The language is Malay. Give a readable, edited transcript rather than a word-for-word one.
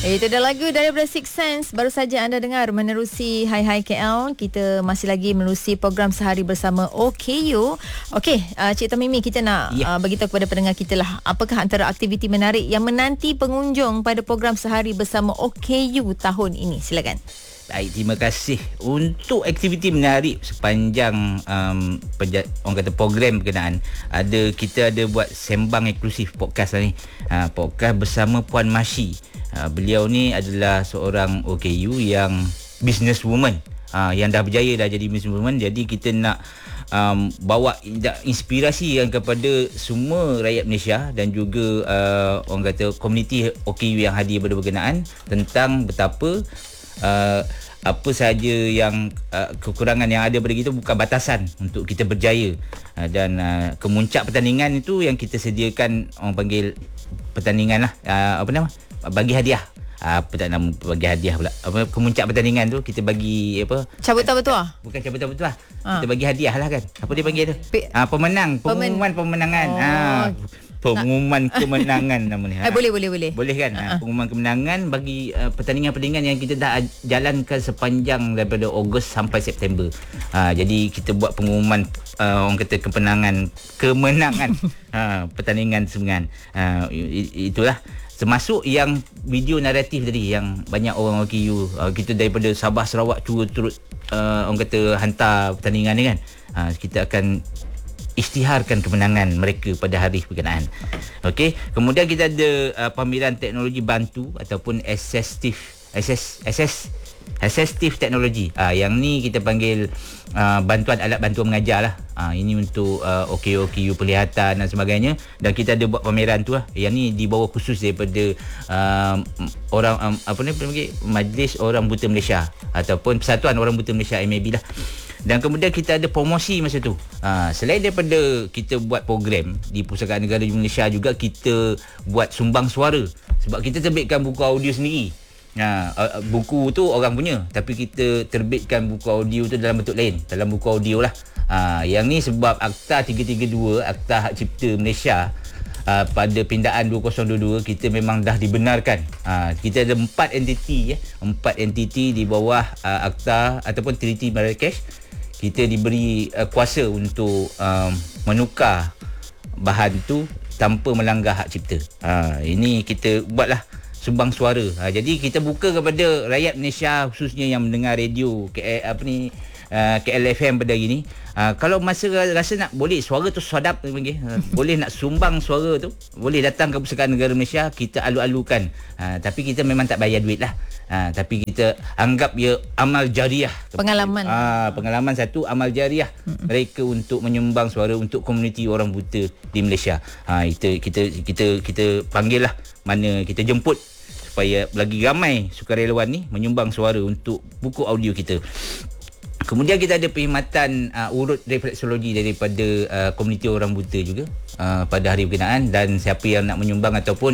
Itu dah lagu daripada Six Sense. Baru saja anda dengar menerusi Hai Hai KL. Kita masih lagi menerusi program Sehari Bersama OKU. Okey, Cik Tamimi, kita nak beritahu kepada pendengar kita lah, apakah antara aktiviti menarik yang menanti pengunjung pada program Sehari Bersama OKU tahun ini. Silakan. Baik, terima kasih. Untuk aktiviti menarik sepanjang orang kata program berkenaan, kita ada buat sembang eksklusif podcast lah ni. Podcast bersama Puan Mashi. Beliau ni adalah seorang OKU yang businesswoman, yang dah berjaya dah jadi businesswoman. Jadi kita nak bawa inspirasi yang kepada semua rakyat Malaysia dan juga orang kata komuniti OKU yang hadir pada berkenaan tentang betapa apa sahaja yang kekurangan yang ada pada kita bukan batasan untuk kita berjaya. Dan kemuncak pertandingan itu yang kita sediakan, orang panggil pertandingan lah, bagi hadiah. Apa tak nama bagi hadiah pula. Kemuncak pertandingan tu kita bagi apa? Cabutan bertuah? Bukan cabutan bertuah. Kita bagi hadiah lah kan. Apa dia panggil tu? Pengumuman pemenangan. Pengumuman kemenangan nama ni. Boleh. Boleh kan? Pengumuman kemenangan bagi pertandingan-pertandingan yang kita dah jalankan sepanjang daripada Ogos sampai September. Jadi kita buat pengumuman orang kata kemenangan pertandingan sebenarnya. Itulah. Termasuk yang video naratif tadi yang banyak orang OKU kita daripada Sabah Sarawak turut orang kata hantar pertandingan ni kan. Kita akan isytiharkan kemenangan mereka pada hari berkenaan. Okey, kemudian kita ada pameran teknologi bantu ataupun assistive teknologi. Yang ni kita panggil alat bantuan mengajar lah. Ini untuk OKU penglihatan dan sebagainya. Dan kita ada buat pameran tu lah. Yang ni di bawah khusus daripada orang Majlis Orang Buta Malaysia ataupun Persatuan Orang Buta Malaysia, MAB lah. Dan kemudian kita ada promosi masa tu. Selain daripada kita buat program di Pusakaan Negara Malaysia, juga kita buat sumbang suara. Sebab kita terbitkan buku audio sendiri. Buku tu orang punya, tapi kita terbitkan buku audio tu dalam bentuk lain, dalam buku audio lah. Yang ni sebab Akta 332, Akta Hak Cipta Malaysia, pada pindaan 2022 kita memang dah dibenarkan. Kita ada 4 entiti di bawah Akta ataupun Treaty Marrakesh. Kita diberi kuasa untuk menukar bahan tu tanpa melanggar hak cipta. Ini kita buatlah sumbang suara. Jadi kita buka kepada rakyat Malaysia, khususnya yang mendengar radio KLFM pada hari ni. Kalau rasa nak, boleh suara tu sadap boleh nak sumbang suara tu, boleh datang ke Pusakaan Negara Malaysia, kita alu-alukan. Tapi kita memang tak bayar duit lah. Tapi kita anggap ia amal jariah. Pengalaman satu, amal jariah mereka untuk menyumbang suara untuk komuniti orang buta di Malaysia. Kita panggil lah, mana kita jemput supaya lagi ramai sukarelawan ni menyumbang suara untuk buku audio kita. Kemudian kita ada perkhidmatan urut refleksologi daripada komuniti orang buta juga pada hari berkenaan. Dan siapa yang nak menyumbang ataupun